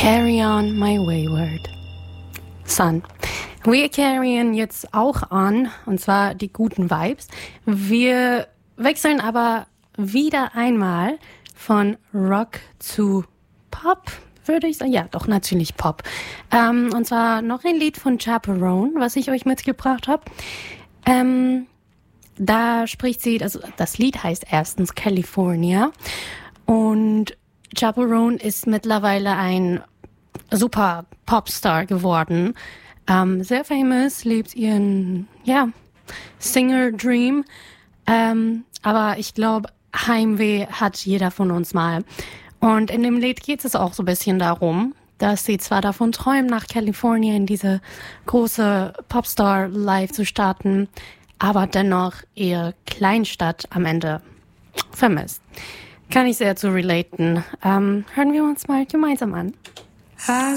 Carry on my wayward son. Wir carryen jetzt auch an, und zwar die guten Vibes. Wir wechseln aber wieder einmal von Rock zu Pop, würde ich sagen. Ja, doch, natürlich Pop. Und zwar noch ein Lied von Chaperone, was ich euch mitgebracht habe. Da spricht sie, also das Lied heißt erstens California. Und Chaperone ist mittlerweile ein super Popstar geworden. Sehr famous, lebt ihren, Singer-Dream. Aber ich glaube, Heimweh hat jeder von uns mal. Und in dem Lied geht es auch so ein bisschen darum, dass sie zwar davon träumen, nach Kalifornien in diese große Popstar-Life zu starten, aber dennoch ihre Kleinstadt am Ende vermisst. Kann ich sehr zu relaten. Hören wir uns mal gemeinsam an. I